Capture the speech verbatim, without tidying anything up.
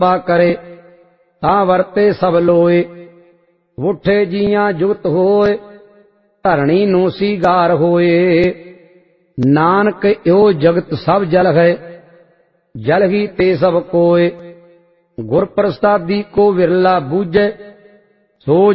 ਕਿਰਪਾ ਕਰੇ ਤਾਂ ਵਰਤੇ ਸਭ ਲੋਏ। ਉਠੇ ਜੀਆਂ ਜੁਗਤ ਹੋਏ ਧਰਣੀ ਨੂੰ ਸੀਗਾਰ ਹੋਏ। ਨਾਨਕ ਇਹੋ ਜਗਤ ਸਭ ਜਲ ਹੈ ਜਲ ਹੀ ਤੇ ਸਭ ਕੋਏ। ਗੁਰ ਪ੍ਰਸਾਦੀ ਕੋ ਵਿਰਲਾ ਬੂਝੈ ਸੋ